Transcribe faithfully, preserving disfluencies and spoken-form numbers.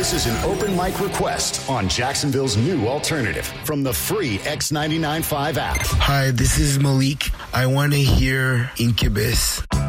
This is an open mic request on Jacksonville's new alternative from the free X ninety-nine point five app. Hi, this is Malik. I want to hear Incubus.